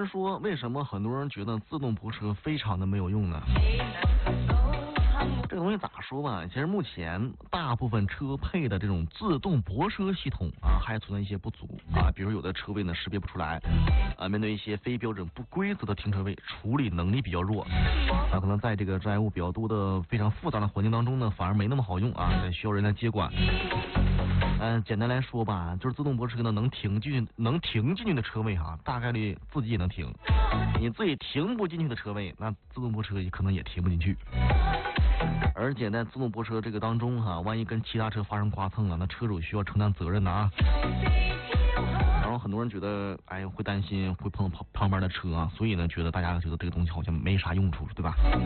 是说，为什么很多人觉得自动泊车非常的没有用呢？这个东西咋说吧？其实目前大部分车配的这种自动泊车系统啊，还存在一些不足啊，比如有的车位呢识别不出来啊，面对一些非标准不规则的停车位，处理能力比较弱啊，可能在这个障碍物比较多的非常复杂的环境当中呢，反而没那么好用啊，需要人来接管。简单来说吧，就是自动泊车呢，能停进去的车位哈，大概率自己也能停。你自己停不进去的车位，那自动泊车也可能也停不进去。而且在自动泊车这个当中哈，万一跟其他车发生刮蹭了，那车主需要承担责任的啊。然后很多人觉得，哎，会担心会碰旁边的车啊，所以呢，觉得大家觉得这个东西好像没啥用处，对吧？